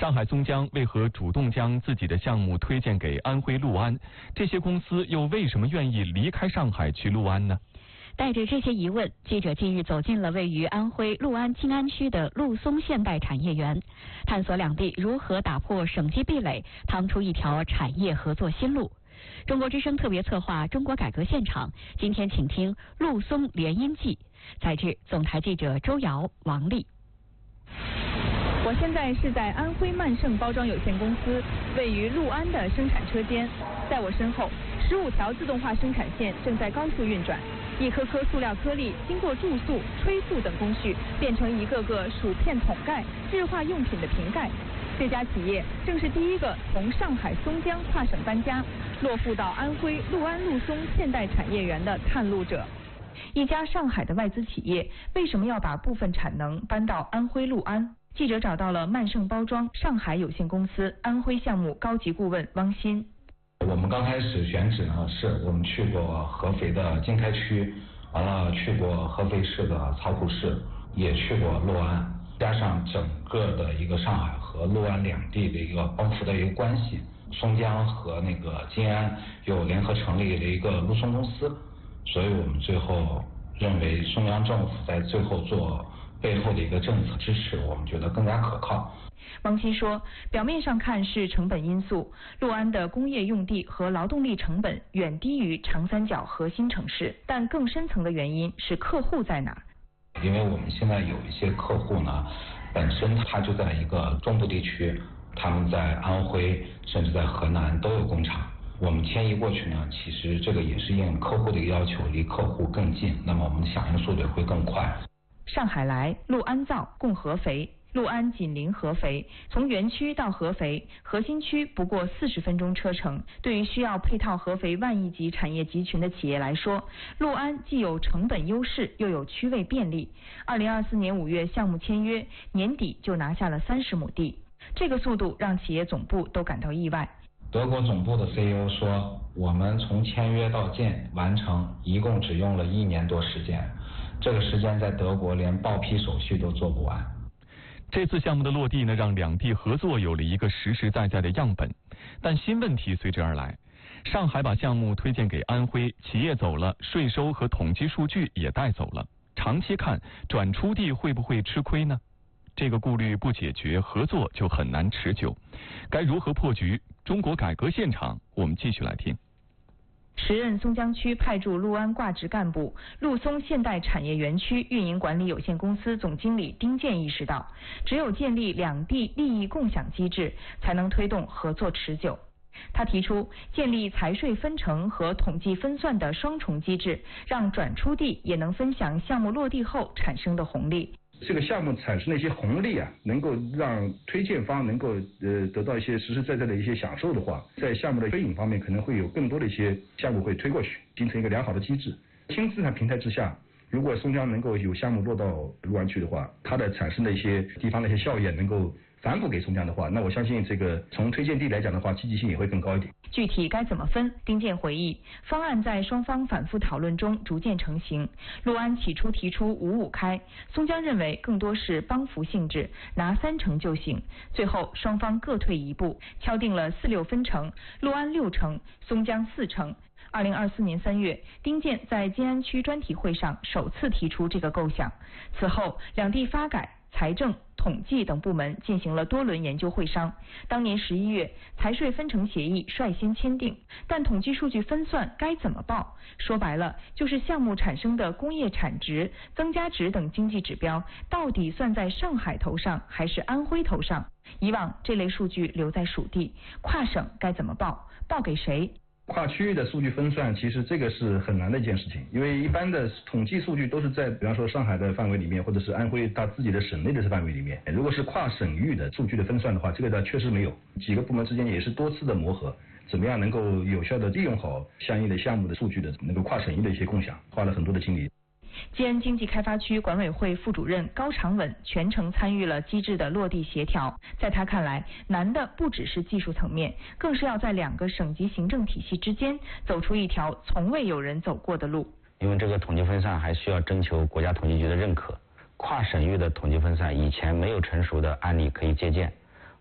上海松江为何主动将自己的项目推荐给安徽六安？这些公司又为什么愿意离开上海去六安呢？ 带着这些疑问，记者近日走进了位于安徽六安静安区的陆松现代产业园，探索两地如何打破省级壁垒，趟出一条产业合作新路。中国之声特别策划《中国改革现场》，今天请听《陆松联姻记》，采制总台记者周瑶、王丽。 我现在是在安徽曼盛包装有限公司位于六安的生产车间，在我身后，15条自动化生产线正在高速运转，一颗颗塑料颗粒经过注塑、吹塑等工序，变成一个个薯片桶盖、日化用品的瓶盖。这家企业正是第一个从上海松江跨省搬家，落户到安徽六安陆松现代产业园的探路者。一家上海的外资企业为什么要把部分产能搬到安徽六安？记者找到了曼盛包装上海有限公司安徽项目高级顾问汪鑫。 我们刚开始选址呢，是我们去过合肥的经开区，完了去过合肥市的曹浦市，也去过六安，加上整个的一个上海和六安两地的一个帮扶的一个关系，松江和那个静安又联合成立了一个陆松公司，所以我们最后认为中央政府在最后做背后的一个政策支持，我们觉得更加可靠。 汪鑫说，表面上看是成本因素，六安的工业用地和劳动力成本远低于长三角核心城市，但更深层的原因是客户在哪儿。 因为我们现在有一些客户呢，本身他就在一个中部地区，他们在安徽甚至在河南都有工厂，我们迁移过去呢，其实这个也是应客户的一个要求，离客户更近，那么我们的响应速度会更快。 上海来，六安造，共合肥。六安紧邻合肥，从园区到合肥核心区不过40分钟车程。对于需要配套合肥万亿级产业集群的企业来说，六安既有成本优势，又有区位便利。2024年5月项目签约，年底就拿下了30亩地，这个速度让企业总部都感到意外。 德国总部的 CEO 说，我们从签约到建完成一共只用了1年多时间，这个时间在德国连报批手续都做不完。 这次项目的落地呢，让两地合作有了一个实实在在的样本，但新问题随之而来。上海把项目推荐给安徽，企业走了，税收和统计数据也带走了，长期看，转出地会不会吃亏呢？这个顾虑不解决，合作就很难持久。该如何破局？中国改革现场，我们继续来听。 时任松江区派驻六安挂职干部、陆松现代产业园区运营管理有限公司总经理丁健意识到，只有建立两地利益共享机制，才能推动合作持久。他提出建立财税分成和统计分算的双重机制，让转出地也能分享项目落地后产生的红利。 这个项目产生的一些红利啊，能够让推荐方能够得到一些实实在在的一些享受的话，在项目的推引方面可能会有更多的一些项目会推过去，形成一个良好的机制。轻资产平台之下，如果松江能够有项目落到六安去的话，它的产生的一些地方的一些效益能够反哺给松江的话，那我相信这个从推荐地来讲的话，积极性也会更高一点。 具体该怎么分？丁健回忆，方案在双方反复讨论中逐渐成型。六安起初提出5-5开，松江认为更多是帮扶性质，拿3成就行。最后双方各退一步，敲定了4-6分成，六安6成，松江4成。2024年3月，丁健在静安区专题会上首次提出这个构想。此后，两地发改、财政、统计等部门进行了多轮研究会商。当年11月，财税分成协议率先签订，但统计数据分算该怎么报？说白了，就是项目产生的工业产值、增加值等经济指标，到底算在上海头上还是安徽头上？以往这类数据留在属地，跨省该怎么报？报给谁？ 跨区域的数据分算，其实这个是很难的一件事情，因为一般的统计数据都是在比方说上海的范围里面，或者是安徽它自己的省内的范围里面。如果是跨省域的数据的分算的话，这个呢确实没有，几个部门之间也是多次的磨合，怎么样能够有效的利用好相应的项目的数据的能够跨省域的一些共享，花了很多的精力。 静安经济开发区管委会副主任高长稳全程参与了机制的落地协调。在他看来，难的不只是技术层面，更是要在2个省级行政体系之间走出一条从未有人走过的路。 因为这个统计分散还需要征求国家统计局的认可，跨省域的统计分散以前没有成熟的案例可以借鉴。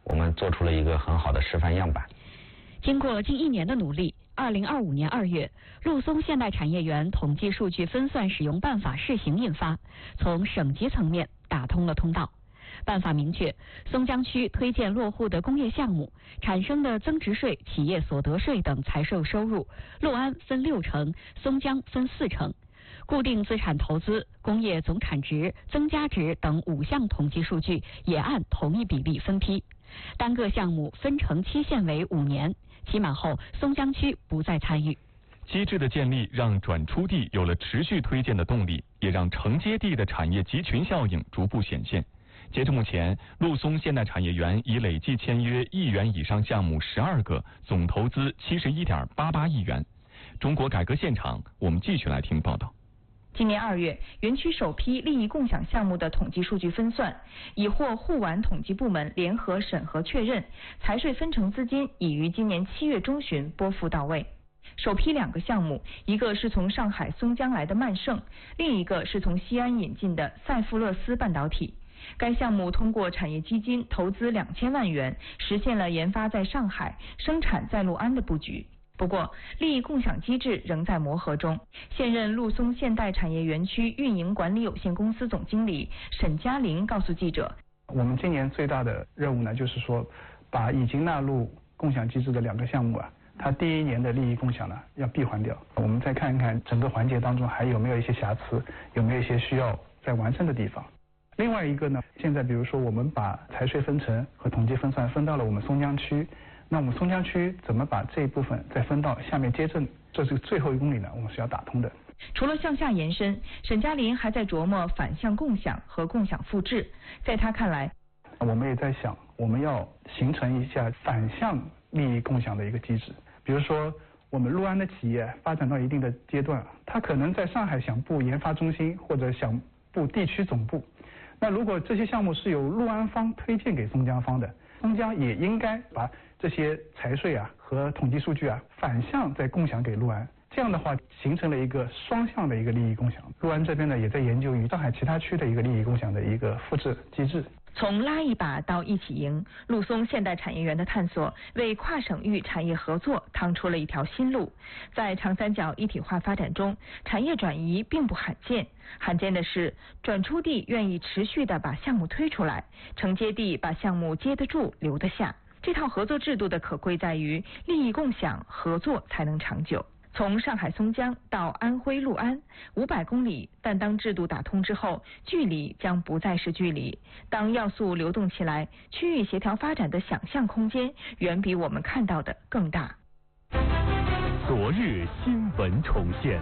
我们做出了一个很好的示范样板。 经过近1年的努力，2025年2月，陆松现代产业园统计数据分算使用办法试行印发，从省级层面打通了通道。办法明确，松江区推荐落户的工业项目产生的增值税、企业所得税等财税收入，陆安分6成，松江分4成。固定资产投资、工业总产值、增加值等5项统计数据也按同一比例分批。单个项目分成期限为5年，期满后松江区不再参与。 机制的建立让转出地有了持续推荐的动力，也让承接地的产业集群效应逐步显现。截至目前，陆松现代产业园已累计签约1亿元以上项目12个，总投资71.88亿元。中国改革现场，我们继续来听报道。 今年2月，园区首批利益共享项目的统计数据分算已获沪皖统计部门联合审核确认，财税分成资金已于今年7月中旬拨付到位。首批2个项目，一个是从上海松江来的曼盛，另一个是从西安引进的赛富勒斯半导体。该项目通过产业基金投资2000万元，实现了研发在上海、生产在陆安的布局。不过，利益共享机制仍在磨合中。现任陆松现代产业园区运营管理有限公司总经理沈嘉林告诉记者：“ 我们今年最大的任务呢，就是说，把已经纳入共享机制的2个项目它第1年的利益共享呢要闭环掉。我们再看看整个环节当中还有没有一些瑕疵，有没有一些需要再完善的地方。另外一个呢，现在比如说我们把财税分成和统计分算分到了我们松江区，那我们松江区怎么把这一部分再分到下面街镇，这是最后1公里呢，我们是要打通的。 除了向下延伸，沈嘉林还在琢磨反向共享和共享复制。在他看来， 我们也在想，我们要形成一下反向利益共享的一个机制。比如说，我们陆安的企业发展到一定的阶段，他可能在上海想布研发中心或者想布地区总部。那如果这些项目是由陆安方推荐给松江方的，松江也应该把这些财税和统计数据反向再共享给陆安。这样的话，形成了一个双向的一个利益共享。陆安这边呢，也在研究与上海其他区的一个利益共享的一个复制机制。 从拉一把到一起赢，陆松现代产业园的探索为跨省域产业合作趟出了一条新路。在长三角一体化发展中，产业转移并不罕见，罕见的是转出地愿意持续地把项目推出来，承接地把项目接得住留得下。这套合作制度的可贵在于利益共享，合作才能长久。从上海松江到安徽六安500公里，但当制度打通之后，距离将不再是距离。当要素流动起来，区域协调发展的想象空间远比我们看到的更大。 昨日新闻重现，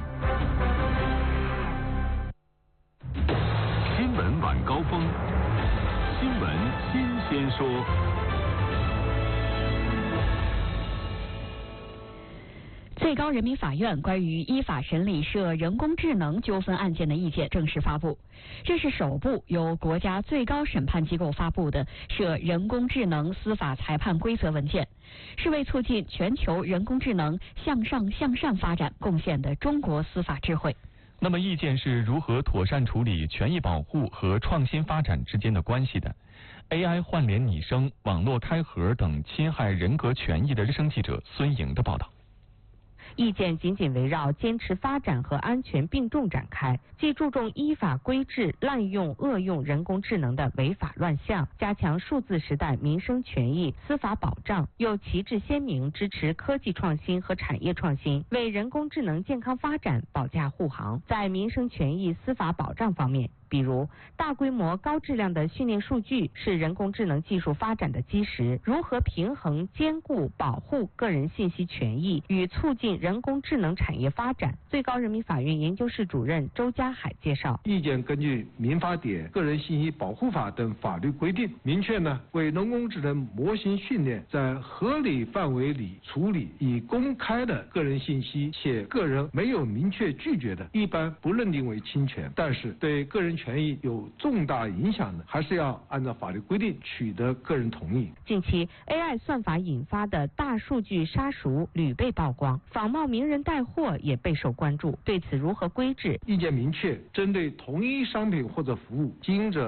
新闻晚高峰，新闻新鲜说。 最高人民法院关于依法审理涉人工智能纠纷案件的意见正式发布，这是首部由国家最高审判机构发布的涉人工智能司法裁判规则文件，是为促进全球人工智能向上向善发展贡献的中国司法智慧。 那么意见是如何妥善处理权益保护和创新发展之间的关系的？ AI 换脸拟声、网络开盒等侵害人格权益的日升记者孙莹的报道。 意见紧紧围绕坚持发展和安全并重展开，既注重依法规制滥用恶用人工智能的违法乱象，加强数字时代民生权益司法保障，又旗帜鲜明支持科技创新和产业创新，为人工智能健康发展保驾护航。在民生权益司法保障方面，比如大规模高质量的训练数据是人工智能技术发展的基石，如何平衡兼顾保护个人信息权益与促进人工智能产业发展，最高人民法院研究室主任周家海介绍， 意见根据民法典、个人信息保护法等法律规定，明确为人工智能模型训练在合理范围里处理已公开的个人信息，且个人没有明确拒绝的，一般不认定为侵权，但是对个人权益有重大影响的，还是要按照法律规定取得个人同意。 近期 AI 算法引发的大数据杀熟屡被曝光，仿冒名人带货也备受关注。对此如何规制？ 意见明确，针对同一商品或者服务，经营者